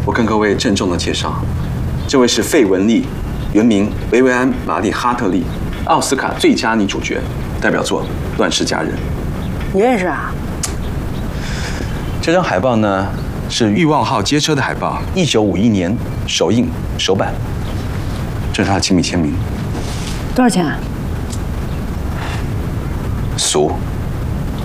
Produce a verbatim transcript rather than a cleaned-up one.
我跟各位郑重的介绍，这位是费雯丽，原名维维安·玛丽·哈特利，奥斯卡最佳女主角，代表作《乱世佳人》。 你认识啊？ 这张海报呢是《欲望号街车》的海报，一九五一年首映首版，这是他的亲笔签名。 多少钱啊？ 俗。